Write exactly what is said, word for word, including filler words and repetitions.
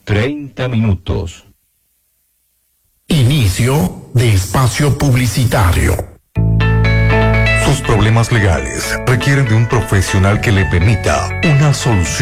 treinta minutos. Inicio de espacio publicitario. Sus problemas legales requieren de un profesional que le permita una solución